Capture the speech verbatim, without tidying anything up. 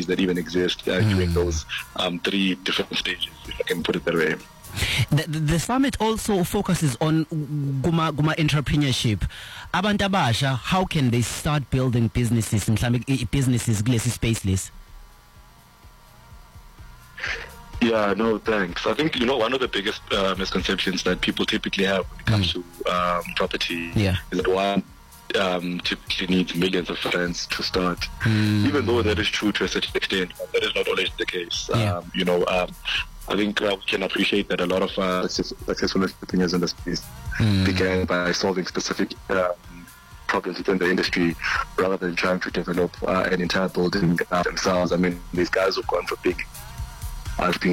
opportunities that even exist uh, mm. during those um, three different stages, if I can put it that way. The, the, the summit also focuses on Guma Guma entrepreneurship. Abantu abasha, how can they start building businesses in businesses kulesi space list? Yeah, no, thanks. I think, you know, one of the biggest uh, misconceptions that people typically have when it comes mm. to um, property yeah. is that one um, typically needs millions of funds to start. Mm. Even though that is true to a certain extent, that is not always the case. Yeah. Um, you know, um, I think uh, we can appreciate that a lot of uh, successful entrepreneurs in the space mm. began by solving specific um, problems within the industry rather than trying to develop uh, an entire building uh, themselves. I mean, these guys have gone for big. I've been